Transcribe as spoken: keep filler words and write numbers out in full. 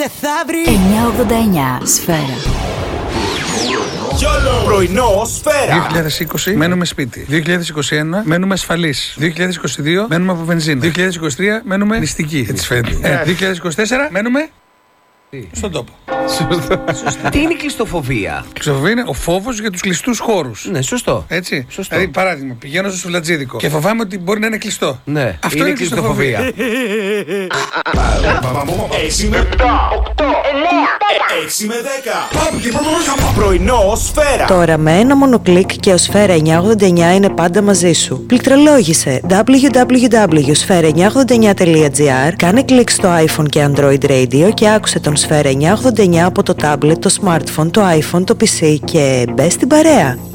δεν θα βρει. εννιακόσια ογδόντα εννιά Σφαίρα. Πρωινό Σφαίρα. δύο χιλιάδες είκοσι μένουμε σπίτι. δύο χιλιάδες είκοσι ένα μένουμε ασφαλείς. δύο χιλιάδες είκοσι δύο μένουμε από βενζίνα. δύο χιλιάδες είκοσι τρία μένουμε νηστικοί. Έτσι φαίνεται. Ε, δύο χιλιάδες είκοσι τέσσερα μένουμε στον τόπο. Σωστά. Τι είναι η κλειστοφοβία? Η κλειστοφοβία είναι ο φόβος για τους κλειστούς χώρους. Ναι, σωστό. Έτσι. Σωστό. Δηλαδή, παράδειγμα, πηγαίνω στο σουβλατζίδικο και φοβάμαι ότι μπορεί να είναι κλειστό. Ναι, αυτό είναι είναι κλειστοφοβία. έξι με επτά, οκτώ, εννιά, έξι με δέκα. Πάμε και πρώτο πρωινό Σφαίρα. Τώρα με ένα μόνο κλικ και ο Σφαίρα εννιακόσια ογδόντα εννιά είναι πάντα μαζί σου. Πληκτρολόγησε double-u double-u double-u τελεία σφαίρα εννιακόσια ογδόντα εννιά τελεία τζι άρ, κάνε κλικ στο iPhone και Android Radio και άκουσε τον Σφαίρα εννιακόσια ογδόντα εννιά από το tablet, το smartphone, το iPhone, το πι σι και μπες στην παρέα.